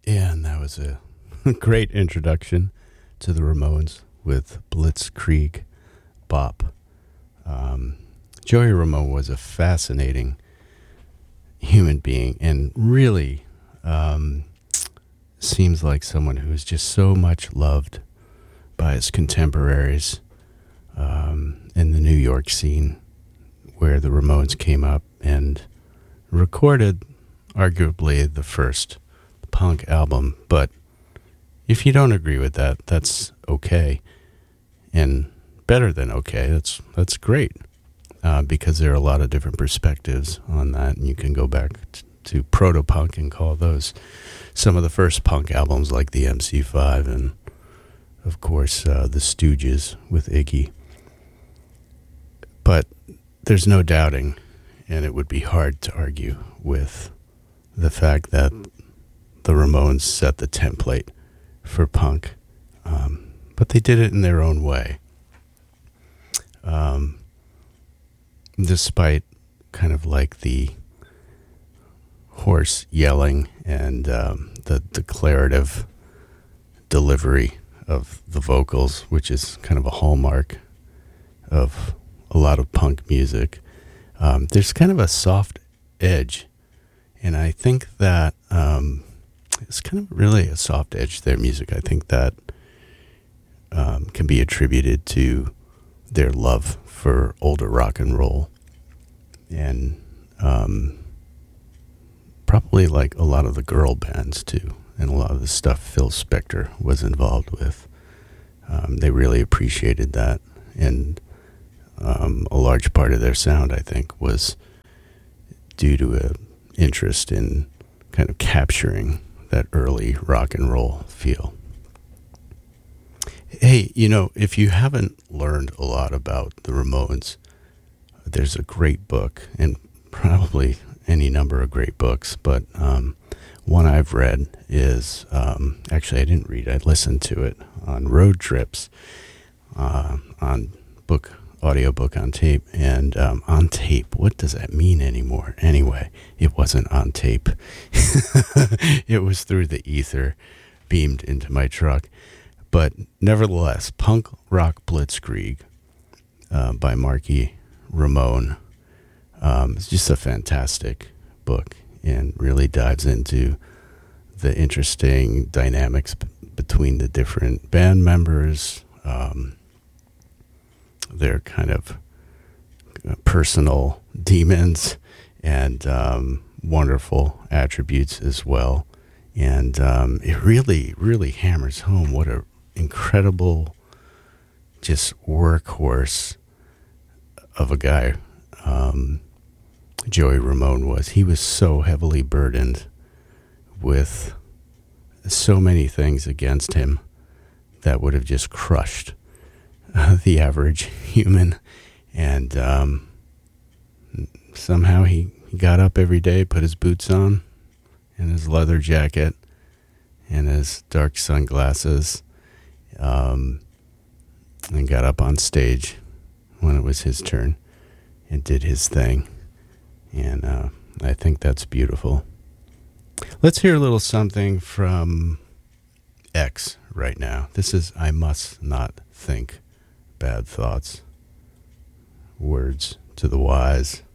And that was a great introduction to the Ramones with Blitzkrieg Bop. Joey Ramone was a fascinating human being and really seems like someone who is just so much loved by his contemporaries in the New York scene where the Ramones came up and recorded arguably the first punk album. But if you don't agree with that, that's okay. And better than okay. That's great. Because there are a lot of different perspectives on that, and you can go back to proto-punk and call those some of the first punk albums like the MC5 and, of course, the Stooges with Iggy. But there's no doubting, and it would be hard to argue with the fact that the Ramones set the template for punk, but they did it in their own way. Despite kind of like the hoarse yelling and the declarative delivery of the vocals, which is kind of a hallmark of a lot of punk music, there's kind of a soft edge. And I think that it's kind of really a soft edge to their music. I think that can be attributed to their love for older rock and roll, and probably like a lot of the girl bands too, and a lot of the stuff Phil Spector was involved with. They really appreciated that, and a large part of their sound, I think, was due to an interest in kind of capturing that early rock and roll feel. Hey, if you haven't learned a lot about the Ramones, there's a great book, and probably any number of great books, but one I've read is, actually I didn't read it, I listened to it on road trips, on audiobook on tape, and on tape, what does that mean anymore? Anyway, it wasn't on tape. It was through the ether, beamed into my truck. But nevertheless, Punk Rock Blitzkrieg by Marky Ramone. It's just a fantastic book and really dives into the interesting dynamics between the different band members, their kind of personal demons and wonderful attributes as well. And it really, really hammers home what a incredible just workhorse of a guy Joey Ramone was. He was so heavily burdened with so many things against him that would have just crushed the average human, and somehow he got up every day, put his boots on and his leather jacket and his dark sunglasses, and got up on stage when it was his turn and did his thing. And I think that's beautiful. Let's hear a little something from X right now. This is I Must Not Think Bad Thoughts. Words to the wise.